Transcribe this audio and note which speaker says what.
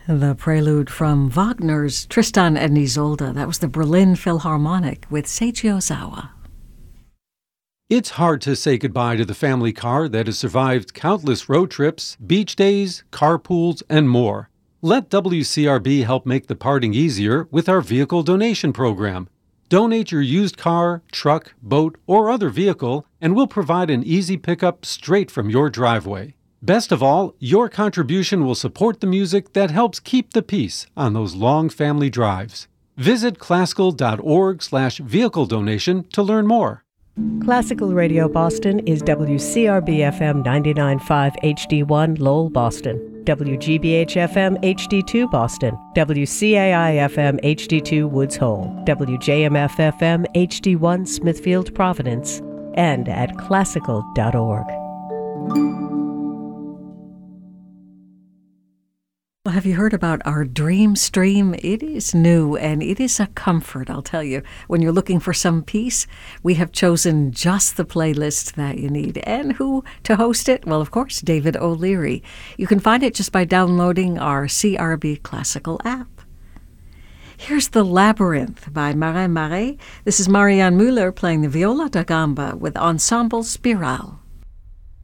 Speaker 1: The prelude from Wagner's Tristan and Isolde. That was the Berlin Philharmonic with Seiji Ozawa.
Speaker 2: It's hard to say goodbye to the family car that has survived countless road trips, beach days, carpools, and more. Let WCRB help make the parting easier with our vehicle donation program. Donate your used car, truck, boat, or other vehicle, and we'll provide an easy pickup straight from your driveway. Best of all, your contribution will support the music that helps keep the peace on those long family drives. Visit classical.org/vehicle donation to learn more.
Speaker 3: Classical Radio Boston is WCRB-FM 99.5 HD1 Lowell, Boston, WGBH-FM HD2 Boston, WCAI-FM HD2 Woods Hole, WJMF-FM HD1 Smithfield, Providence, and at classical.org.
Speaker 1: Well, have you heard about our Dream Stream? It is new and it is a comfort, I'll tell you. When you're looking for some peace, we have chosen just the playlist that you need. And who to host it? Well, of course, David O'Leary. You can find it just by downloading our CRB Classical app. Here's The Labyrinth by Marais Marais. This is Marianne Müller playing the viola da gamba with Ensemble Spiral.